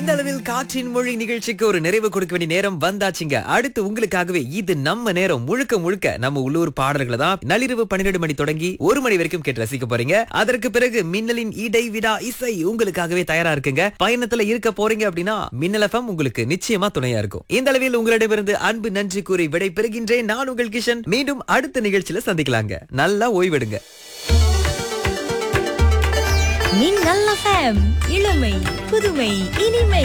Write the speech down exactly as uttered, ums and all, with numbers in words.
இந்த அளவில் காற்றின் மொழி நிகழ்ச்சிக்கு ஒரு நிறைவு கொடுக்க வேண்டிய நேரம் வந்தாச்சுங்க. அடுத்து உங்களுக்காகவே இது நம்ம நேரம் முழுக்க முழுக்க நம்ம உள்ளூர் பாடல்களை தான் நள்ளிரவு பன்னிரண்டு மணி தொடங்கி ஒரு மணி வரைக்கும் கேட்டு ரசிக்க போறீங்க. அதற்கு பிறகு மின்னலின் இடைவிடா இசை உங்களுக்காகவே தயாரா இருக்குங்க. பயணத்துல இருக்க போறீங்க அப்படின்னா மின்னல் எஃப்எம் உங்களுக்கு நிச்சயமா துணையா இருக்கும். இந்த அளவில் உங்களிடமிருந்து அன்பு நன்றி கூறி விடை பெறுகின்றேன். நான் உங்கள் கிஷன். மீண்டும் அடுத்த நிகழ்ச்சியில சந்திக்கலாங்க. நல்லா ஓய்வெடுங்க. மின்னல் எஃப்எம், இளமை புதுமை இனிமை.